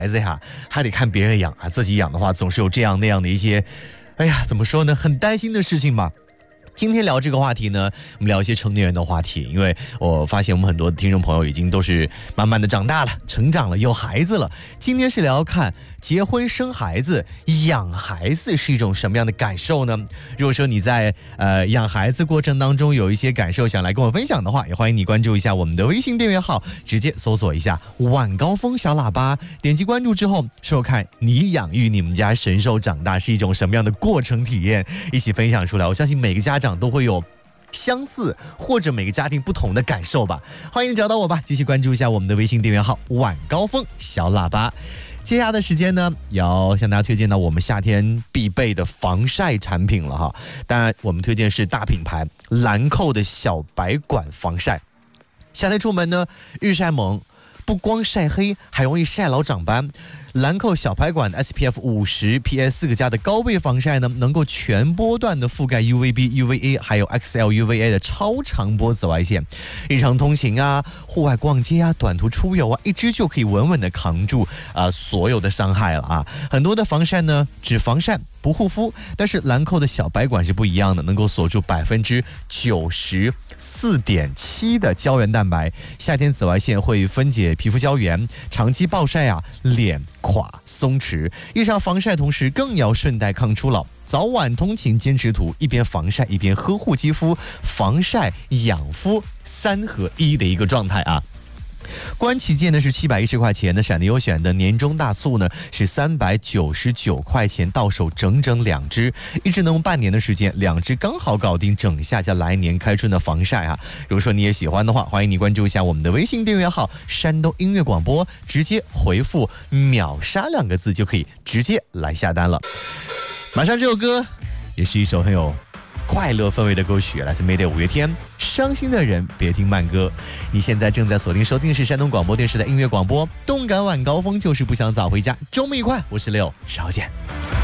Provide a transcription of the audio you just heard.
孩子呀，还得看别人养啊，自己养的话，总是有这样那样的一些，哎呀，怎么说呢，很担心的事情嘛。今天聊这个话题呢，我们聊一些成年人的话题，因为我发现我们很多听众朋友已经都是慢慢的长大了，成长了，有孩子了。今天是聊看结婚生孩子、养孩子是一种什么样的感受呢？如果说你在养孩子过程当中有一些感受想来跟我分享的话，也欢迎你关注一下我们的微信订阅号，直接搜索一下晚高峰小喇叭，点击关注之后，说看你养育你们家神兽长大是一种什么样的过程体验，一起分享出来。我相信每个家长都会有相似或者每个家庭不同的感受吧。欢迎你找到我吧，继续关注一下我们的微信订阅号晚高峰小喇叭。接下来的时间呢，要向大家推荐到我们夏天必备的防晒产品了哈。当然，我们推荐是大品牌兰蔻的小白管防晒。夏天出门呢，日晒猛，不光晒黑，还容易晒老长斑。兰蔻小白管 SPF 50、PA4+的高倍防晒呢，能够全波段的覆盖 UVB、UVA 还有 XL-UVA 的超长波紫外线。日常通勤啊、户外逛街啊、短途出游啊，一支就可以稳稳的扛住所有的伤害了啊。很多的防晒呢，只防晒不护肤，但是兰蔻的小白管是不一样的，能够锁住94.7%的胶原蛋白。夏天紫外线会分解皮肤胶原，长期暴晒啊，脸垮松弛。日常防晒同时更要顺带抗初老。早晚通勤坚持图，一边防晒一边呵护肌肤，防晒养肤3合1的一个状态啊。官旗舰呢是710块钱的，闪电优选的年终大促呢是399块钱到手整整2支，一支能用半年的时间，2支刚好搞定整夏加来年开春的防晒啊。如果说你也喜欢的话，欢迎你关注一下我们的微信订阅号山东音乐广播，直接回复秒杀2个字就可以直接来下单了。马上这首歌也是一首很有快乐氛围的歌曲，来自 Mayday 5月天，伤心的人别听慢歌。你现在正在锁定收听的是山东广播电视的音乐广播，动感晚高峰就是不想早回家。周末愉快，我是Leo，稍见。